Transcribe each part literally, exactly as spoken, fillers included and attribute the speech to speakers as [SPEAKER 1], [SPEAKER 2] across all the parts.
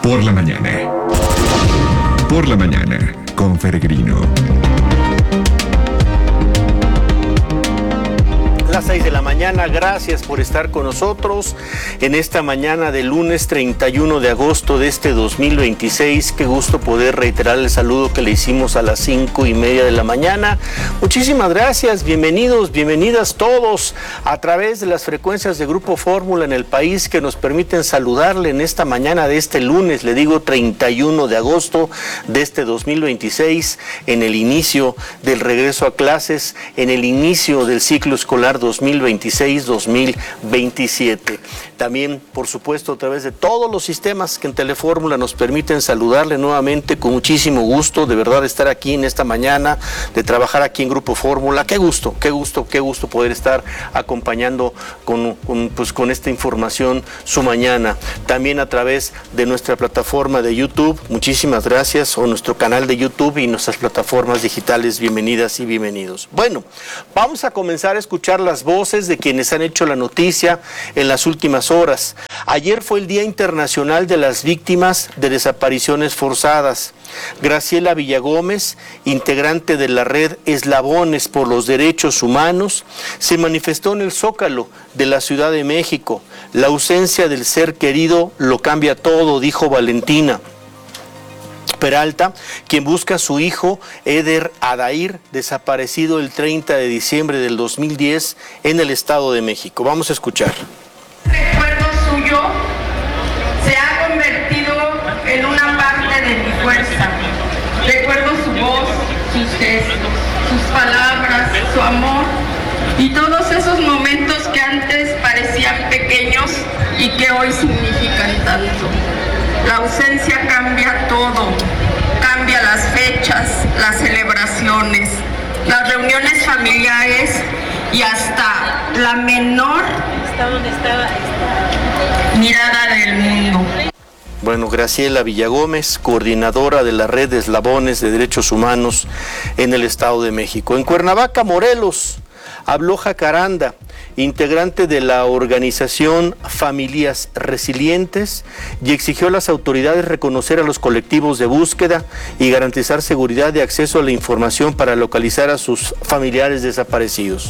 [SPEAKER 1] Por la mañana. Por la mañana, con Peregrino.
[SPEAKER 2] Las seis de la mañana, gracias por estar con nosotros en esta mañana de lunes treinta y uno de agosto de este dos mil veintiséis. Qué gusto poder reiterar el saludo que le hicimos a las cinco y media de la mañana. Muchísimas gracias, bienvenidos, bienvenidas todos a través de las frecuencias de Grupo Fórmula en el país que nos permiten saludarle en esta mañana de este lunes, le digo treinta y uno de agosto de este dos mil veintiséis, en el inicio del regreso a clases, en el inicio del ciclo escolar dos mil veintiséis dos mil veintisiete. También, por supuesto, a través de todos los sistemas que en Telefórmula nos permiten saludarle nuevamente con muchísimo gusto, de verdad estar aquí en esta mañana, de trabajar aquí en Grupo Fórmula. Qué gusto, qué gusto, qué gusto poder estar acompañando con, con, pues, con esta información su mañana. También a través de nuestra plataforma de YouTube, muchísimas gracias, o nuestro canal de YouTube y nuestras plataformas digitales, bienvenidas y bienvenidos. Bueno, vamos a comenzar a escuchar las voces de quienes han hecho la noticia en las últimas horas. Ayer fue el Día Internacional de las Víctimas de Desapariciones Forzadas. Graciela Villagómez, integrante de la red Eslabones por los Derechos Humanos, se manifestó en el Zócalo de la Ciudad de México. La ausencia del ser querido lo cambia todo, dijo Valentina Peralta, quien busca a su hijo Eder Adair, desaparecido el treinta de diciembre del dos mil diez en el Estado de México. Vamos a escuchar.
[SPEAKER 3] Recuerdo suyo se ha convertido en una parte de mi fuerza. Recuerdo su voz, sus gestos, sus palabras, su amor y todos esos momentos que antes parecían pequeños y que hoy significan tanto. La ausencia cambia todo, cambia las fechas, las celebraciones, las reuniones familiares y hasta la menor mirada del mundo.
[SPEAKER 2] Bueno, Graciela Villagómez, coordinadora de la red de Eslabones de Derechos Humanos en el Estado de México. En Cuernavaca, Morelos, habló Jacaranda, integrante de la organización Familias Resilientes, y exigió a las autoridades reconocer a los colectivos de búsqueda y garantizar seguridad de acceso a la información para localizar a sus familiares desaparecidos.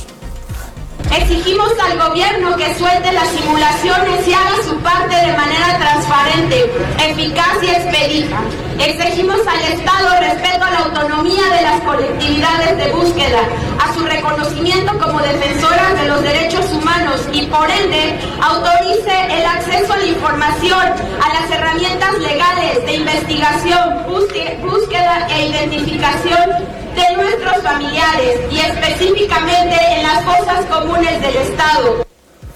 [SPEAKER 4] Exigimos al gobierno que suelte las simulaciones y haga su parte de manera transparente, eficaz y expedita. Exigimos al Estado respeto a la autonomía de las colectividades de búsqueda, a su reconocimiento como defensoras de los derechos humanos y, por ende, autorice el acceso a la información, a las herramientas legales de investigación, búsqueda e identificación de nuestros familiares y específicamente en las fosas comunes del Estado.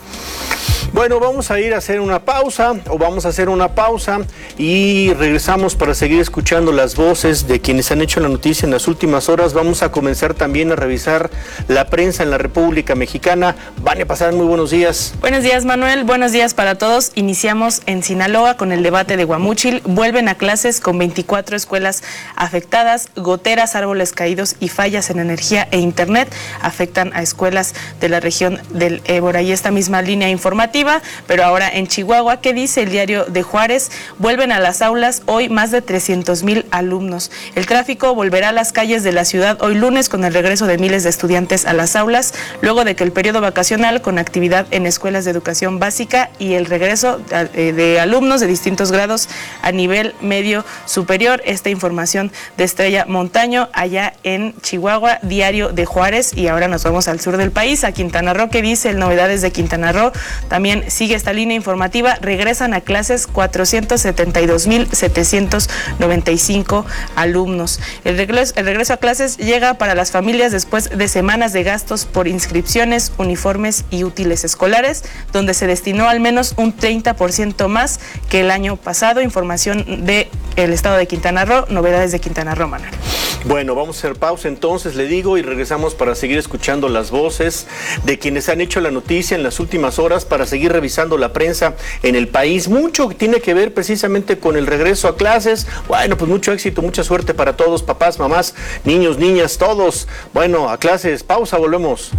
[SPEAKER 2] Bueno, vamos a ir a hacer una pausa, o vamos a hacer una pausa y regresamos para seguir escuchando las voces de quienes han hecho la noticia en las últimas horas. Vamos a comenzar también a revisar la prensa en la República Mexicana. Vania Pasar, muy buenos días.
[SPEAKER 5] Buenos días, Manuel, buenos días para todos. Iniciamos en Sinaloa con el debate de Guamúchil. Vuelven a clases con veinticuatro escuelas afectadas. Goteras, árboles caídos y fallas en energía e internet afectan a escuelas de la región del Ébora. Y esta misma línea informativa, pero ahora en Chihuahua, ¿qué dice el diario de Juárez? Vuelven a las aulas hoy más de trescientos mil alumnos. El tráfico volverá a las calles de la ciudad hoy lunes con el regreso de miles de estudiantes a las aulas, luego de que el periodo vacacional con actividad en escuelas de educación básica y el regreso de alumnos de distintos grados a nivel medio superior. Esta información de Estrella Montaño allá en Chihuahua, diario de Juárez. Y ahora nos vamos al sur del país, a Quintana Roo, ¿qué dice el Novedades de Quintana Roo? También sigue esta línea informativa. Regresan a clases cuatrocientos setenta y dos mil setecientos noventa y cinco alumnos. El regreso, el regreso a clases llega para las familias después de semanas de gastos por inscripciones, uniformes y útiles escolares, donde se destinó al menos un treinta por ciento más que el año pasado. Información del estado de Quintana Roo, Novedades de Quintana Roo, Manuel.
[SPEAKER 2] Bueno, vamos a hacer pausa entonces, le digo, y regresamos para seguir escuchando las voces de quienes han hecho la noticia en las últimas horas, para seguir revisando la prensa en el país. Mucho tiene que ver precisamente con el regreso a clases. Bueno, pues mucho éxito, mucha suerte para todos, papás, mamás, niños, niñas, todos. Bueno, a clases, pausa, volvemos.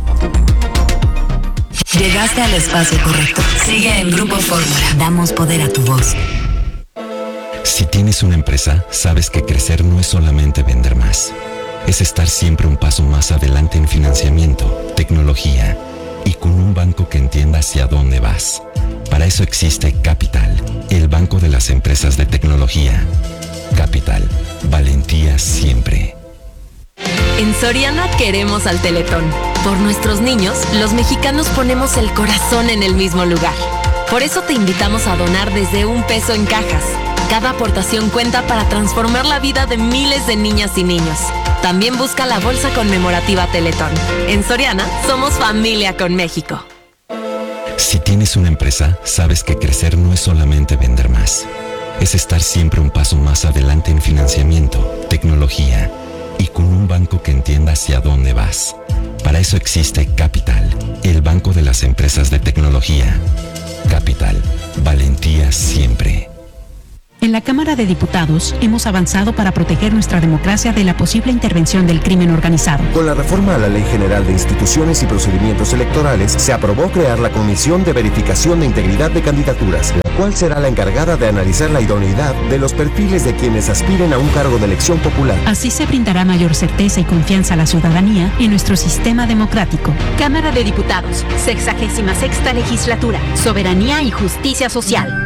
[SPEAKER 6] Llegaste al espacio correcto. Sigue en Grupo Fórmula. Damos poder a tu voz. Si tienes una empresa, sabes que crecer no es solamente vender más. Es estar siempre un paso más adelante en financiamiento, tecnología y con un banco que entienda hacia dónde vas. Para eso existe Capital, el banco de las empresas de tecnología. Capital, valentía siempre.
[SPEAKER 7] En Soriana queremos al Teletón. Por nuestros niños, los mexicanos ponemos el corazón en el mismo lugar. Por eso te invitamos a donar desde un peso en cajas. Cada aportación cuenta para transformar la vida de miles de niñas y niños. También busca la bolsa conmemorativa Teletón. En Soriana, somos familia con México.
[SPEAKER 6] Si tienes una empresa, sabes que crecer no es solamente vender más. Es estar siempre un paso más adelante en financiamiento, tecnología y con un banco que entienda hacia dónde vas. Para eso existe Capital, el banco de las empresas de tecnología. Capital, valentía siempre.
[SPEAKER 8] En la Cámara de Diputados hemos avanzado para proteger nuestra democracia de la posible intervención del crimen organizado.
[SPEAKER 9] Con la reforma a la Ley General de Instituciones y Procedimientos Electorales, se aprobó crear la Comisión de Verificación de Integridad de Candidaturas, la cual será la encargada de analizar la idoneidad de los perfiles de quienes aspiren a un cargo de elección popular.
[SPEAKER 8] Así se brindará mayor certeza y confianza a la ciudadanía en nuestro sistema democrático.
[SPEAKER 10] Cámara de Diputados, sexagésima sexta legislatura, soberanía y justicia social.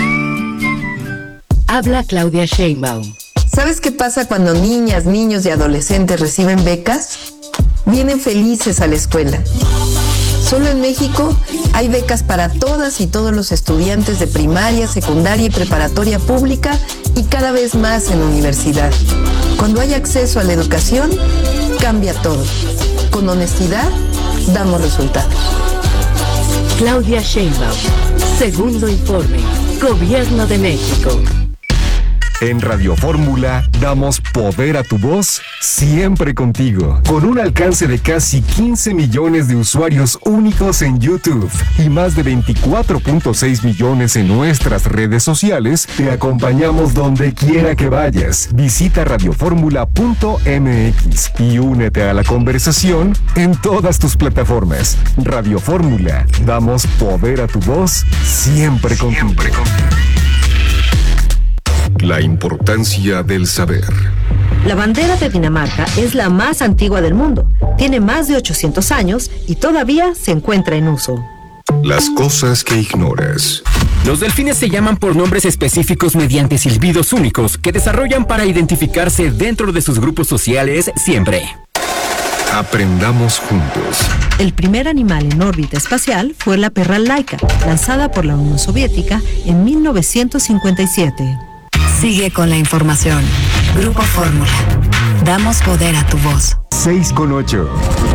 [SPEAKER 11] Habla Claudia Sheinbaum.
[SPEAKER 12] ¿Sabes qué pasa cuando niñas, niños y adolescentes reciben becas? Vienen felices a la escuela. Solo en México hay becas para todas y todos los estudiantes de primaria, secundaria y preparatoria pública y cada vez más en universidad. Cuando hay acceso a la educación, cambia todo. Con honestidad, damos resultados.
[SPEAKER 11] Claudia Sheinbaum. Segundo informe. Gobierno de México.
[SPEAKER 1] En Radio Fórmula damos poder a tu voz siempre contigo. Con un alcance de casi quince millones de usuarios únicos en YouTube y más de veinticuatro punto seis millones en nuestras redes sociales, te acompañamos donde quiera que vayas. Visita radioformula punto m x y únete a la conversación en todas tus plataformas. Radio Fórmula, damos poder a tu voz siempre contigo. Siempre contigo. La importancia del saber.
[SPEAKER 13] La bandera de Dinamarca es la más antigua del mundo. Tiene más de ochocientos años y todavía se encuentra en uso.
[SPEAKER 1] Las cosas que ignoras.
[SPEAKER 14] Los delfines se llaman por nombres específicos mediante silbidos únicos que desarrollan para identificarse dentro de sus grupos sociales siempre.
[SPEAKER 1] Aprendamos juntos.
[SPEAKER 13] El primer animal en órbita espacial fue la perra Laika, lanzada por la Unión Soviética en mil novecientos cincuenta y siete.
[SPEAKER 15] Sigue con la información. Grupo Fórmula. Damos poder a tu voz.
[SPEAKER 1] seis con ocho.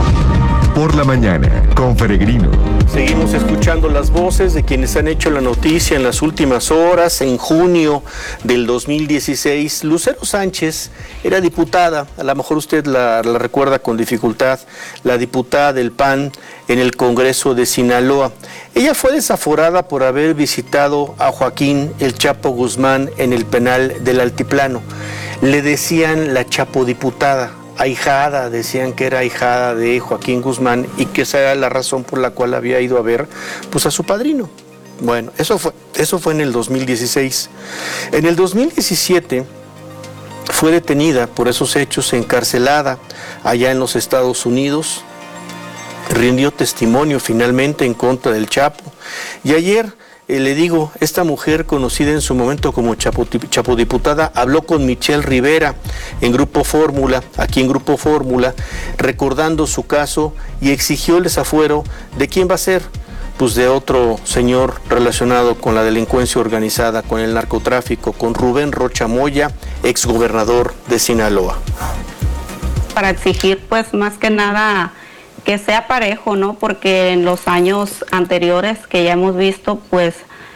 [SPEAKER 1] Por la mañana, con Peregrino.
[SPEAKER 2] Seguimos escuchando las voces de quienes han hecho la noticia en las últimas horas. En junio del dos mil dieciséis, Lucero Sánchez era diputada, a lo mejor usted la, la recuerda con dificultad, la diputada del P A N en el Congreso de Sinaloa. Ella fue desaforada por haber visitado a Joaquín El Chapo Guzmán en el penal del Altiplano. Le decían la Chapo diputada. Ahijada, decían que era ahijada de Joaquín Guzmán y que esa era la razón por la cual había ido a ver pues a su padrino. Bueno, eso fue, eso fue en el dos mil dieciséis. En el dos mil diecisiete fue detenida por esos hechos, encarcelada allá en los Estados Unidos, rindió testimonio finalmente en contra del Chapo y ayer Eh, le digo, esta mujer conocida en su momento como Chapo, Chapodiputada habló con Michelle Rivera en Grupo Fórmula, aquí en Grupo Fórmula, recordando su caso y exigió el desafuero de quién va a ser, pues de otro señor relacionado con la delincuencia organizada, con el narcotráfico, con Rubén Rocha Moya, exgobernador de Sinaloa.
[SPEAKER 16] Para exigir, pues más que nada, que sea parejo, ¿no? Porque en los años anteriores que ya hemos visto, pues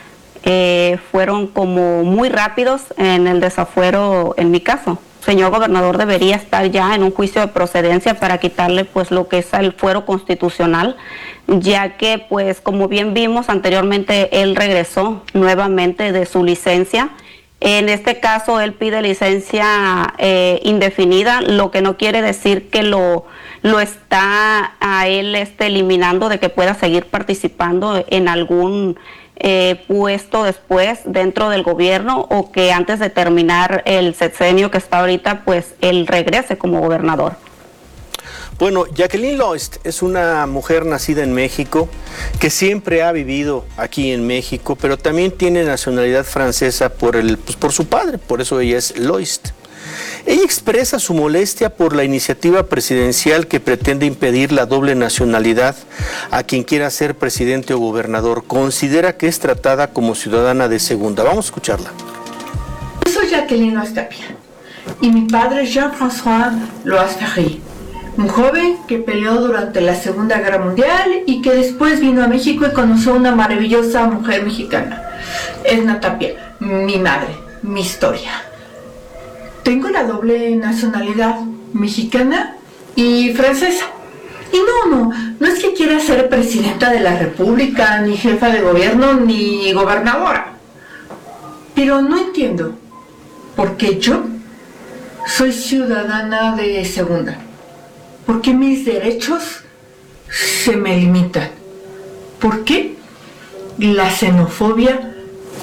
[SPEAKER 16] eh, fueron como muy rápidos en el desafuero en mi caso. Señor gobernador debería estar ya en un juicio de procedencia para quitarle pues lo que es el fuero constitucional, ya que pues como bien vimos anteriormente él regresó nuevamente de su licencia. En este caso él pide licencia eh, indefinida, lo que no quiere decir que lo, lo está a él este, eliminando de que pueda seguir participando en algún eh, puesto después dentro del gobierno, o que antes de terminar el sexenio que está ahorita, pues él regrese como gobernador.
[SPEAKER 2] Bueno, Jacqueline Loist es una mujer nacida en México, que siempre ha vivido aquí en México, pero también tiene nacionalidad francesa por, el, pues por su padre, por eso ella es Loist. Ella expresa su molestia por la iniciativa presidencial que pretende impedir la doble nacionalidad a quien quiera ser presidente o gobernador. Considera que es tratada como ciudadana de segunda. Vamos a escucharla.
[SPEAKER 17] Yo soy Jacqueline Loist y mi padre es Jean-François Loist, un joven que peleó durante la Segunda Guerra Mundial y que después vino a México y conoció a una maravillosa mujer mexicana. Edna Tapia, mi madre, mi historia. Tengo la doble nacionalidad, mexicana y francesa. Y no, no, no es que quiera ser presidenta de la República, ni jefa de gobierno, ni gobernadora. Pero no entiendo por qué yo soy ciudadana de segunda. ¿Por qué mis derechos se me limitan? ¿Por qué la xenofobia